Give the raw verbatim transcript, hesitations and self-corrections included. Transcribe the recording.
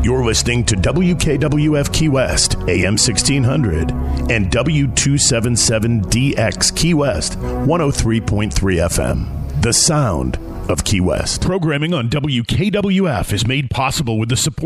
You're listening to W K W F Key West, A M sixteen hundred, and W two seventy-seven D X Key West, one oh three point three F M. The sound of Key West. Programming on W K W F is made possible with the support